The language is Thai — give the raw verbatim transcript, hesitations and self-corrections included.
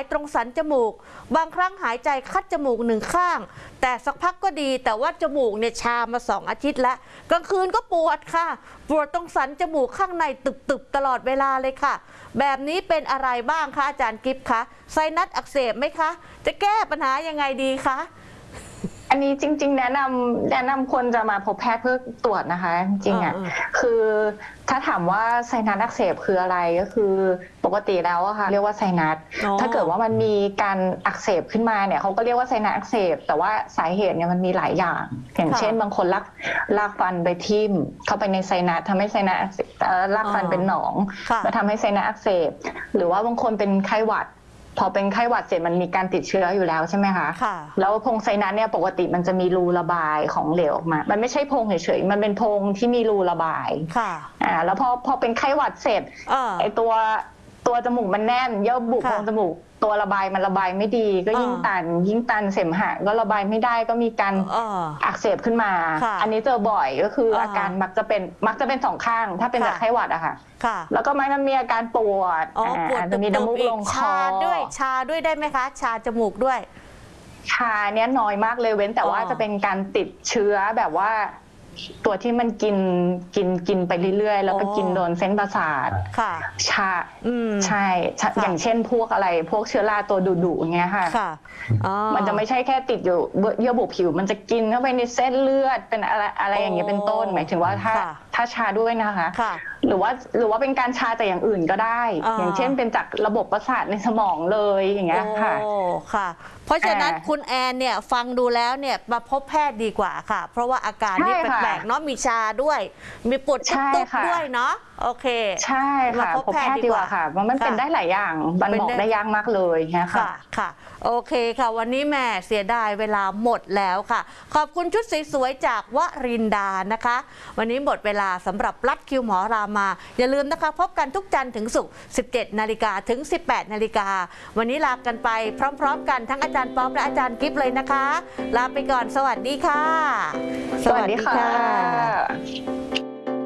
ตรงสันจมูกบางครั้งหายใจคัดจมูกหนึ่งข้างแต่สักพักก็ดีแต่ว่าจมูกเนี่ยชามาสองอาทิตย์แล้วกลางคืนก็ปวดค่ะปวดตรงสันจมูกข้างในตึบๆตลอดเวลาเลยค่ะแบบนี้เป็นอะไรบ้างคะอาจารย์กิฟต์คะไซนัสอักเสบไหมคะจะแก้ปัญหายังไงดีคะอันนี้จริงๆแนะนำแนะนำควรจะมาพบแพทย์เพื่อตรวจนะคะจริงๆอ่ะคือถ้าถามว่าไซนัสอักเสบคืออะไรก็คือปกติแล้วอะค่ะเรียกว่าไซนัสถ้าเกิดว่ามันมีการอักเสบขึ้นมาเนี่ยเขาก็เรียกว่าไซนัสอักเสบแต่ว่าสาเหตุเนี่ยมันมีหลายอย่างอย่างเช่นบางคนลากลากฟันไปทิ่มเข้าไปในไซนัสทำให้ไซนัสลากฟันเป็นหนองแล้วทำให้ไซนัสอักเสบหรือว่าบางคนเป็นไข้หวัดพอเป็นไข้หวัดเสร็จมันมีการติดเชื้ออยู่แล้วใช่ไหมคะแล้วโพรงไซนัสเนี่ยปกติมันจะมีรูระบายของเหลวออกมามันไม่ใช่โพรงเฉยๆมันเป็นโพรงที่มีรูระบายอ่าแล้วพอพอเป็นไข้หวัดเสร็จไอตัวตัวจมูกมันแน่นเยื่อบุโพรงจมูกตัวระบายมันระบายไม่ดีก็ยิ่งตันยิ่งตันเสมหะก็ระบายไม่ได้ก็มีการอักเสบขึ้นมาอันนี้เจอบ่อยก็คืออาการมักจะเป็นมักจะเป็นสองข้างถ้าเป็นจากไข้หวัดอะค่ะแล้วก็มักจะมีอาการปวดจะมีน้ำมูกลงคอชาด้วยชาด้วยได้ไหมคะชาจมูกด้วยชาเนี้ยน้อยมากเลยเว้นแต่ว่าจะเป็นการติดเชื้อแบบว่าตัวที่มันกินกินกินไปเรื่อยๆแล้วก็กินโดนเส้นประสาทชาใช่อย่างเช่นพวกอะไรพวกเชื้อราตัวดุๆอย่างเงี้ยค่ะมันจะไม่ใช่แค่ติดอยู่เยื่อบุผิวมันจะกินเข้าไปในเส้นเลือดเป็นอะไรอะไรอย่างเงี้ยเป็นต้นหมายถึงว่าถ้าถ้าชาด้วยนะคะหรือว่าหรือว่าเป็นการชาจากอย่างอื่นก็ได้อย่างเช่นเป็นจากระบบประสาทในสมองเลยอย่างเงี้ยค่ะค่ะเพราะฉะนั้นคุณแอนเนี่ยฟังดูแล้วเนี่ยมาพบแพทย์ดีกว่าค่ะเพราะว่าอาการนี่แปลกๆเนาะมีชาด้วยมีปวดตุ๊บๆด้วยเนาะโอเคใช่ค่ะพบแพทย์ดีกว่าค่ะเพราะมันเป็นได้หลายอย่างมันบอกได้ยากมากเลยนะคะค่ะโอเคค่ะวันนี้แม่เสียดายเวลาหมดแล้วค่ะขอบคุณชุดสวยๆจากวรินดานะคะวันนี้หมดเวลาสำหรับรัดคิวหมอรามาอย่าลืมนะคะพบกันทุกจันทร์ถึงศุกร์สิบเจ็ดนาฬิกาถึงสิบแปดนาฬิกาวันนี้ลากันไปพร้อมๆกันทั้งอาจารย์ป๊อปและอาจารย์กิฟต์เลยนะคะลาไปก่อนสวัสดีค่ะสวัสดีค่ะ